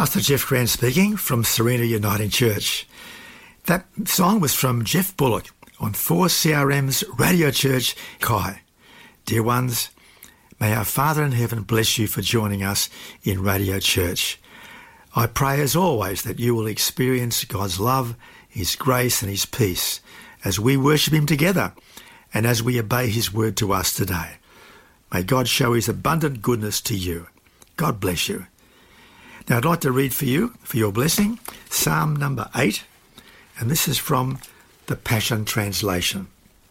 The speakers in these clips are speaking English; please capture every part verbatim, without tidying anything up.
Pastor Jeff Grant speaking from Serena Uniting Church. That song was from Jeff Bullock on four C R M's Radio Church, Kai. Dear ones, may our Father in heaven bless you for joining us in Radio Church. I pray as always that you will experience God's love, His grace and His peace as we worship Him together and as we obey His word to us today. May God show His abundant goodness to you. God bless you. Now I'd like to read for you, for your blessing, Psalm number eight, and this is from the Passion Translation.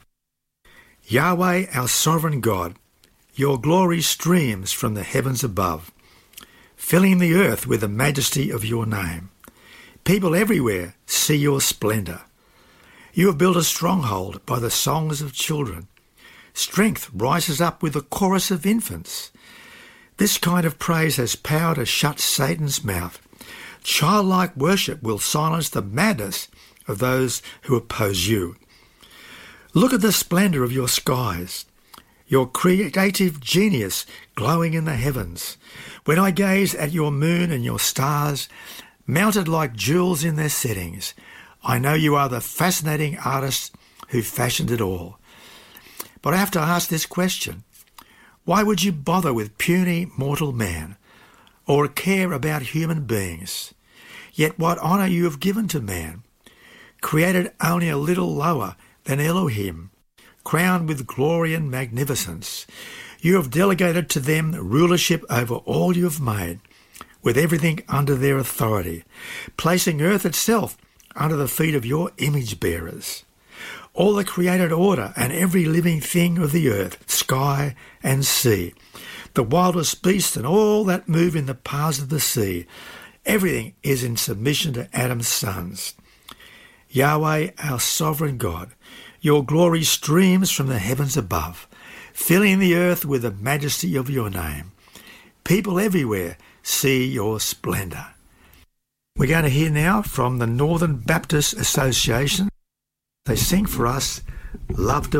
Yahweh, our sovereign God, your glory streams from the heavens above, filling the earth with the majesty of your name. People everywhere see your splendour. You have built a stronghold by the songs of children. Strength rises up with the chorus of infants. This kind of praise has power to shut Satan's mouth. Childlike worship will silence the madness of those who oppose you. Look at the splendour of your skies, your creative genius glowing in the heavens. When I gaze at your moon and your stars, mounted like jewels in their settings, I know you are the fascinating artist who fashioned it all. But I have to ask this question. Why would you bother with puny mortal man, or care about human beings? Yet what honour you have given to man, created only a little lower than Elohim, crowned with glory and magnificence. You have delegated to them rulership over all you have made, with everything under their authority, placing earth itself under the feet of your image bearers. All the created order and every living thing of the earth, sky and sea, the wildest beasts and all that move in the paths of the sea, everything is in submission to Adam's sons. Yahweh, our sovereign God, your glory streams from the heavens above, filling the earth with the majesty of your name. People everywhere see your splendour. We're going to hear now from the Northern Baptist Association. They sing for us, Love Divine.